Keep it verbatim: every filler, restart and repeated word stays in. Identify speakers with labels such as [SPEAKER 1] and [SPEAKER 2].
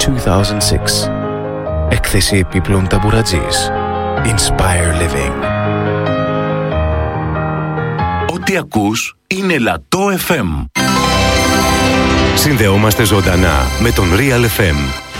[SPEAKER 1] two thousand six. Έκθεση επίπλων ταμπουρατζής. Inspire Living.
[SPEAKER 2] Ό,τι ακούς είναι Λατό εφ εμ.
[SPEAKER 3] Συνδεόμαστε ζωντανά με τον Real εφ εμ